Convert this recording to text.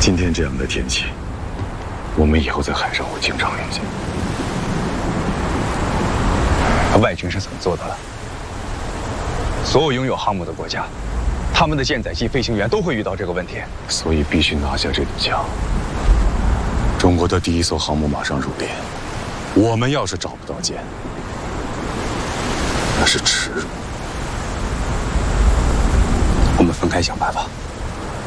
今天这样的天气，我们以后在海上会经常遇见。 外军是怎么做到的？所有拥有航母的国家，他们的舰载机飞行员都会遇到这个问题， 所以必须拿下这堵墙。中国的第一艘航母马上入列，我们要是找不到舰，那是耻辱。 我们分开想办法。